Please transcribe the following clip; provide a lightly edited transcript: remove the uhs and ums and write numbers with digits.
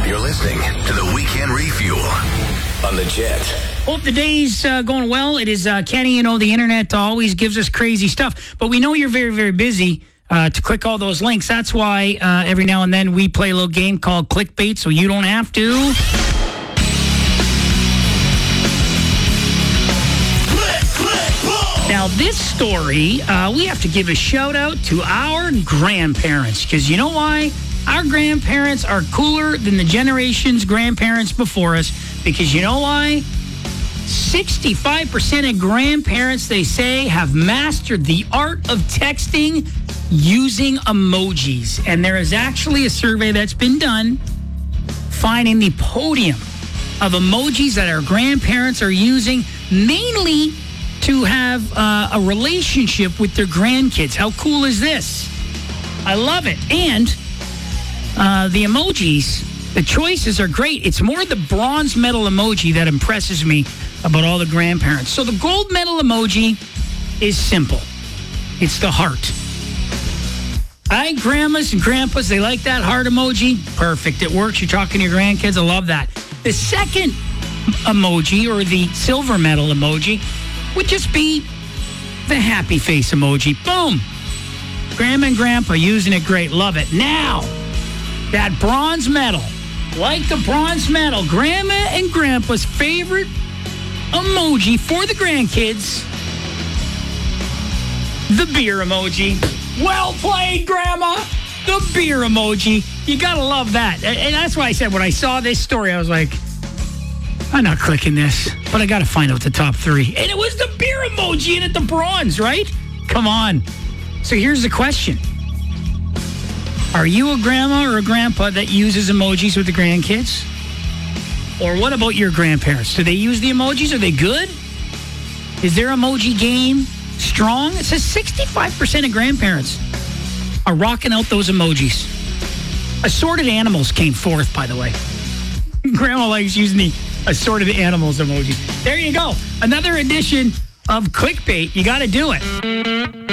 You're listening to the Weekend Refuel on the Jet. Hope the day's going well. It is Kenny. The internet always gives us crazy stuff, but we know you're very, very busy to click all those links. That's why every now and then we play a little game called Clickbait, so you don't have to. Now, this story, we have to give a shout out to our grandparents, because you know why? Our grandparents are cooler than the generations grandparents before us, because you know why? 65% of grandparents, they say, have mastered the art of texting using emojis. And there is actually a survey that's been done finding the podium of emojis that our grandparents are using, mainly to have a relationship with their grandkids. How cool is this? I love it. And the emojis, the choices are great. It's more the bronze medal emoji that impresses me about all the grandparents. So the gold medal emoji is simple. It's the heart. Grandmas and grandpas, they like that heart emoji. Perfect. It works. You're talking to your grandkids. I love that. The second emoji, or the silver medal emoji, would just be the happy face emoji. Boom. Grandma and grandpa using it great. Love it. Now, that bronze medal, like the bronze medal, grandma and grandpa's favorite emoji for the grandkids, the beer emoji. Well played, Grandma. The beer emoji. You got to love that. And that's why I said when I saw this story, I was like, I'm not clicking this, but I got to find out the top three. And it was the beer emoji and the bronze, right? Come on. So here's the question. Are you a grandma or a grandpa that uses emojis with the grandkids? Or what about your grandparents? Do they use the emojis? Are they good? Is their emoji game strong? It says 65% of grandparents are rocking out those emojis. Assorted animals came fourth, by the way. Grandma likes using the assorted animals emoji. There you go. Another edition of Clickbait. You got to do it.